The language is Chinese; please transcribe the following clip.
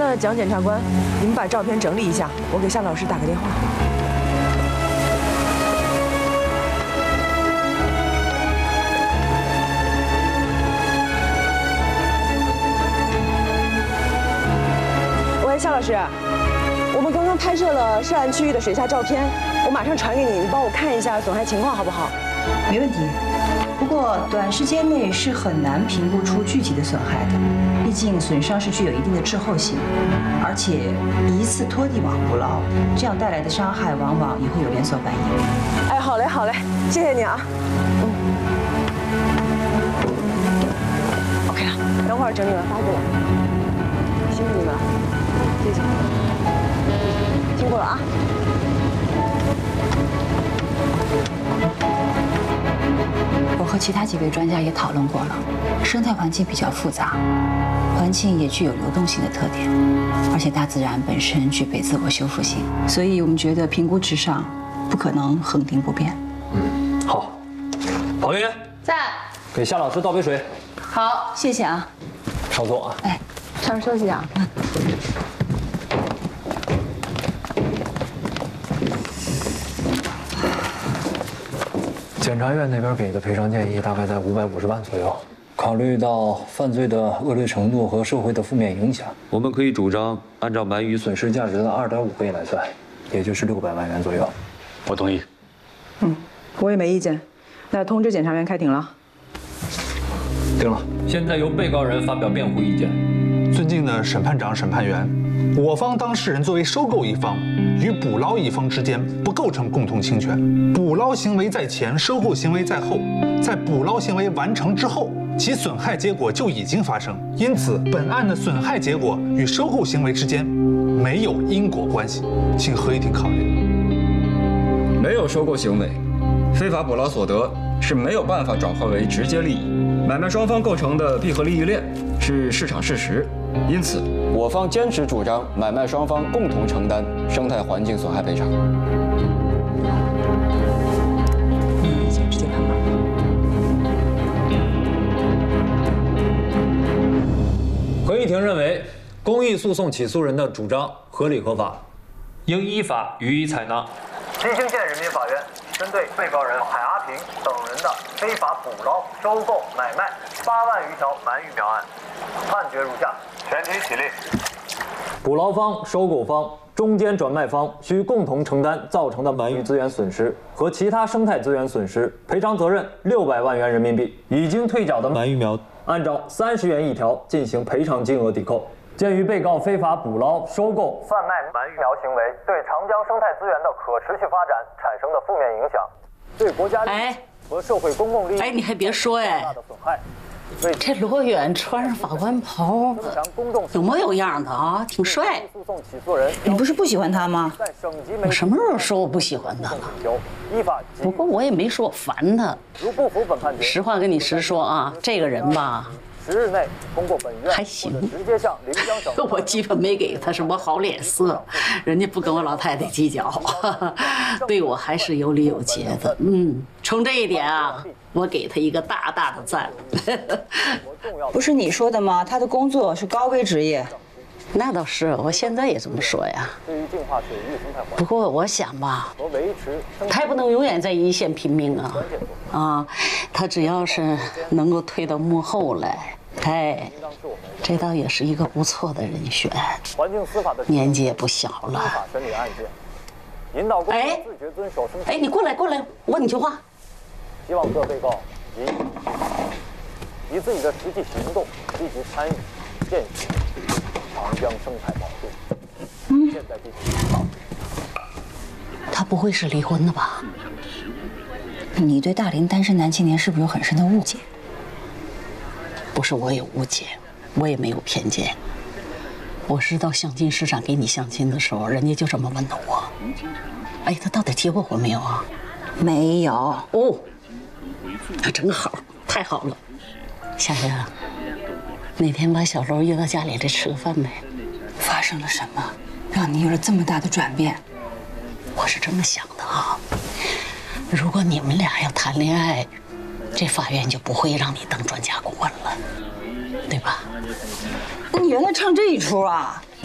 那蒋检察官，你们把照片整理一下，我给夏老师打个电话。喂，夏老师，我们刚刚拍摄了涉案区域的水下照片，我马上传给你，你帮我看一下损害情况好不好？ 没问题。不过短时间内是很难评估出具体的损害的，毕竟损伤是具有一定的滞后性，而且一次拖地网捕捞，这样带来的伤害往往也会有连锁反应。 哎，好嘞，好嘞，谢谢你啊。OK 了，等会儿整理完发过来。辛苦你们了，谢谢，辛苦了啊。 我和其他几位专家也讨论过了，生态环境比较复杂，环境也具有流动性的特点，而且大自然本身具备自我修复性，所以我们觉得评估值上不可能恒定不变。 好。彭云在， 给夏老师倒杯水。 好， 谢谢啊。 稍坐啊。 哎， 上面休息啊。 检察院那边给的赔偿建议大概在550万左右。考虑到犯罪的恶劣程度和社会的负面影响，我们可以主张按照鳗鱼损失价值的2.5倍来算，也就是600万元左右。 我同意。 我也没意见。那通知检察院开庭了。 定了。现在由被告人发表辩护意见。 尊敬的审判长、审判员，我方当事人作为收购一方，与捕捞一方之间不构成共同侵权。捕捞行为在前，收购行为在后。在捕捞行为完成之后，其损害结果就已经发生，因此本案的损害结果与收购行为之间没有因果关系，请合议庭考虑。 没有收购行为，非法捕捞所得是没有办法转化为直接利益，买卖双方构成的闭合利益链是市场事实，因此我方坚持主张买卖双方共同承担生态环境损害赔偿。 意见直接判吧。 合议庭认为，公益诉讼起诉人的主张合理合法，应依法予以采纳。 金星县人民法院针对被告人海阿平等人的非法捕捞、收购、买卖8万余条鳗鱼苗案，判决如下：全体起立。 捕捞方、收购方、中间转卖方需共同承担造成的鳗鱼资源损失和其他生态资源损失赔偿责任600万元人民币。已经退缴的鳗鱼苗，按照30元一条进行赔偿金额抵扣。鉴于被告非法捕捞、收购、 贩卖鳗鱼苗行为对长江生态资源的可持续发展产生的负面影响，对国家利益和社会公共利益你还别说大的损害。 这罗远穿上法官袍，有模有样的啊，挺帅。 诉讼起诉人， 你不是不喜欢他吗？ 在省级我什么时候说我不喜欢他了？ 依法。 不过我也没说我烦他。 如不服本判决， 实话跟你实说啊，这个人吧 ，10日内通过本院还行， 直接向临江省。 我基本没给他什么好脸色，人家不跟我老太太计较，对我还是有理有节的。从这一点啊，我给他一个大大的赞。 不是你说的吗？他的工作是高危职业。 那倒是，我现在也这么说呀。 对于净化水域生态环境不过我想吧， 和维持他也不能永远在一线拼命啊！他只要是能够退到幕后来，哎，这倒也是一个不错的人选。 环境司法的年纪也不小了。 依法审理案件，引导公众自觉遵守生态。 你过来，我问你句话。 希望各被告以自己的实际行动积极参与践行长江生态保护。现在进行引导。 他不会是离婚的吧？ 你对大龄单身男青年是不是有很深的误解？ 不是我有误解，我也没有偏见。我是到相亲市场给你相亲的时候，人家就这么问的我。他到底结过婚没有啊？ 没有。 哦，那真好，太好了。夏夏，哪天把小楼约到家里来吃个饭呗？ 发生了什么，让你有了这么大的转变？ 我是这么想的啊，如果你们俩要谈恋爱，这法院就不会让你当专家顾问了，对吧？ 你原来唱这一出啊？